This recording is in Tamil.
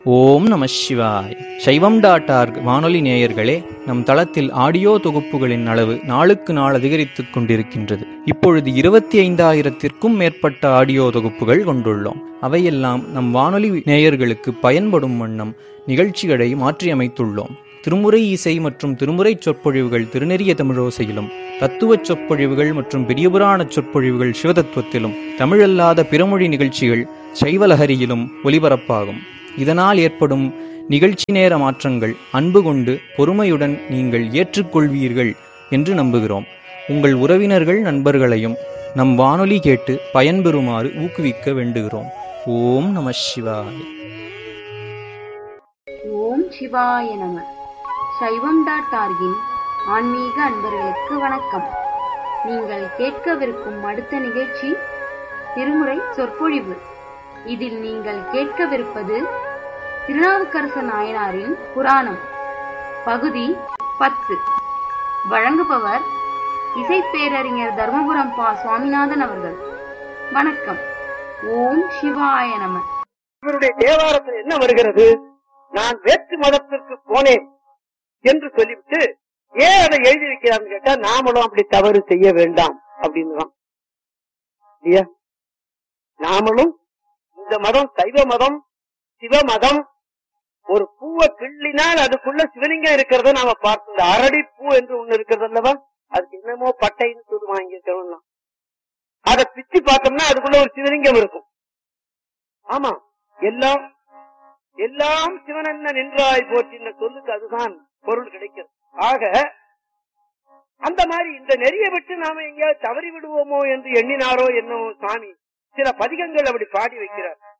ஓம் நம சிவாய். சைவம்.org வானொலி நேயர்களே, நம் தளத்தில் ஆடியோ தொகுப்புகளின் அளவு நாளுக்கு நாள் அதிகரித்துக் கொண்டிருக்கின்றது. இப்பொழுது 25,000-த்திற்கும் மேற்பட்ட ஆடியோ தொகுப்புகள் கொண்டுள்ளோம். அவையெல்லாம் நம் வானொலி நேயர்களுக்கு பயன்படும் வண்ணம் நிகழ்ச்சிகளை மாற்றியமைத்துள்ளோம். திருமுறை இசை மற்றும் திருமுறை சொற்பொழிவுகள் திருநெறிய தமிழோசையிலும், தத்துவச் சொற்பொழிவுகள் மற்றும் பெரியபுராண சொற்பொழிவுகள் சிவதத்துவத்திலும், தமிழல்லாத பிறமொழி நிகழ்ச்சிகள் சைவலஹரியிலும் ஒலிபரப்பாகும். இதனால் ஏற்படும் நிகழ்ச்சி நேர மாற்றங்கள் அன்பு கொண்டு பொறுமையுடன் நீங்கள் ஏற்றுக்கொள்வீர்கள் என்று நம்புகிறோம். உங்கள் உறவினர்கள் நண்பர்களையும் நம் வானொலி கேட்டு பயன்பெறுமாறு ஊக்குவிக்க வேண்டுகிறோம். ஓம் நம சிவாய. ஓம் சிவாய நம. சைவம்.org-இன் ஆன்மீக அன்பர்களுக்கு வணக்கம். நீங்கள் கேட்கவிருக்கும் அடுத்த நிகழ்ச்சி திருமுறை சொற்பொழிவு. இதில் நீங்கள் கேட்கவிருப்பது திருநாவுக்கரசு நாயனாரின் புராணம் பகுதி 10. வழங்குபவர் இசைப்பேரறிஞர் தர்மபுரம் பா. சுவாமிநாதன் அவர்கள். வணக்கம். ஓம் சிவாய நம. இவருடைய தேவாரத்தில் என்ன வருகிறது? நான் வேற்று மதத்திற்கு போனேன் என்று சொல்லிவிட்டு ஏன் அதை எழுதியிருக்கிறான்னு கேட்டா, நாமளும் அப்படி தவறு செய்ய வேண்டாம் அப்படின்னு தான். இல்லையா? நாமளும் இந்த மதம் சைவ மதம், சிவ மதம், ஒரு பூவை கிள்ளினால் அதுக்குள்ள சிவலிங்கம் இருக்கிறத நாம பார்த்து, இந்த அரடி பூ என்று ஒண்ணு இருக்கிறது அல்லவா, அதுக்கு என்னமோ பட்டைன்னு சொல்லி வாங்கியிருக்கோம்னா, அதை பிச்சு பார்த்தோம்னா அதுக்குள்ள ஒரு சிவலிங்கம் இருக்கும். ஆமா, எல்லாம் எல்லாம் சிவனென்ன நின்றாய் போற்றின சொல்லுக்கு அதுதான் பொருள் கிடைக்கிறது. ஆக அந்த மாதிரி இந்த நெறிய விட்டு நாம எங்கேயாவது தவறி விடுவோமோ என்று எண்ணினாரோ என்னவோ சாமி சில பதிகங்கள் அப்படி பாடி வைக்கிறார்.